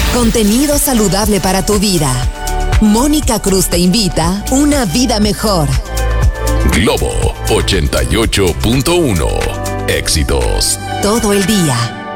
Contenido saludable para tu vida. Mónica Cruz te invita a una vida mejor. Globo 88.1. Éxitos todo el día.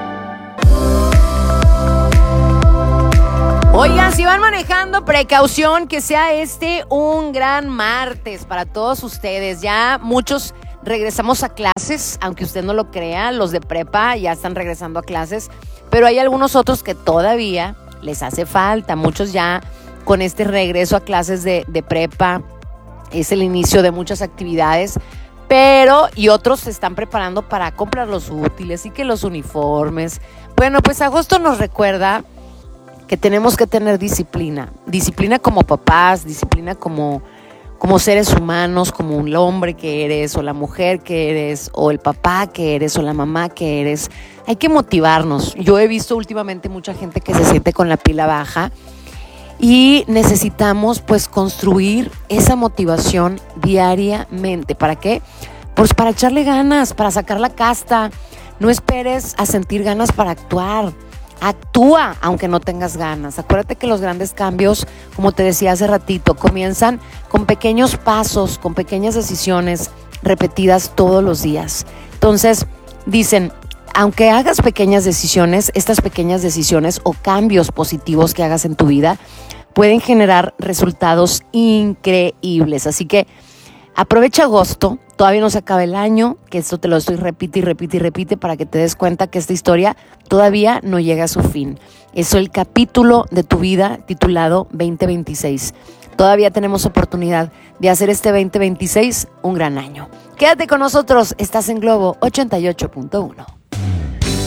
Oigan, si van manejando, precaución, que sea un gran martes para todos ustedes. Ya muchos regresamos a clases, aunque usted no lo crea, los de prepa ya están regresando a clases, pero hay algunos otros que todavía les hace falta. Muchos ya con este regreso a clases de prepa es el inicio de muchas actividades, y otros se están preparando para comprar los útiles y que los uniformes. Bueno, pues agosto nos recuerda que tenemos que tener disciplina como papás, disciplina como seres humanos, como el hombre que eres, o la mujer que eres, o el papá que eres, o la mamá que eres. Hay que motivarnos. Yo he visto últimamente mucha gente que se siente con la pila baja y necesitamos pues construir esa motivación diariamente. ¿Para qué? Pues para echarle ganas, para sacar la casta. No esperes a sentir ganas para actuar. Actúa aunque no tengas ganas. Acuérdate que los grandes cambios, como te decía hace ratito, comienzan con pequeños pasos, con pequeñas decisiones repetidas todos los días. Entonces, dicen, aunque hagas pequeñas decisiones, estas pequeñas decisiones o cambios positivos que hagas en tu vida pueden generar resultados increíbles. Así que aprovecha agosto, todavía no se acaba el año, que esto te lo estoy repite para que te des cuenta que esta historia todavía no llega a su fin. Es el capítulo de tu vida titulado 2026. Todavía tenemos oportunidad de hacer este 2026 un gran año. Quédate con nosotros, estás en Globo 88.1.